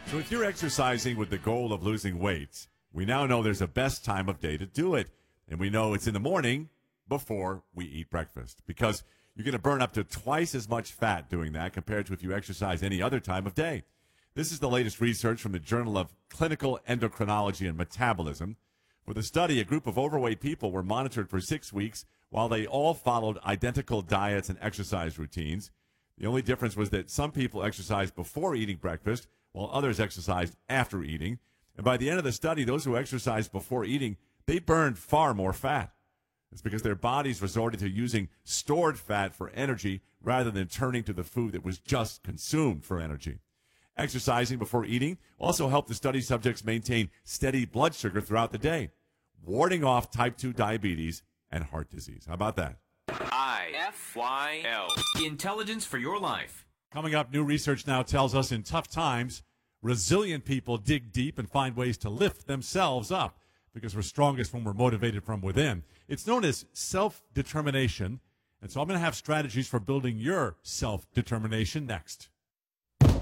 So if you're exercising with the goal of losing weight, we now know there's a best time of day to do it. And we know it's in the morning before we eat breakfast because you're going to burn up to twice as much fat doing that compared to if you exercise any other time of day. This is the latest research from the Journal of Clinical Endocrinology and Metabolism. For the study, a group of overweight people were monitored for 6 weeks while they all followed identical diets and exercise routines. The only difference was that some people exercised before eating breakfast while others exercised after eating. And by the end of the study, those who exercised before eating, they burned far more fat. It's because their bodies resorted to using stored fat for energy rather than turning to the food that was just consumed for energy. Exercising before eating also helped the study subjects maintain steady blood sugar throughout the day, warding off type 2 diabetes and heart disease. How about that? IFYL. Intelligence for your life. Coming up, new research now tells us in tough times, resilient people dig deep and find ways to lift themselves up because we're strongest when we're motivated from within. It's known as self-determination, and so I'm going to have strategies for building your self-determination next.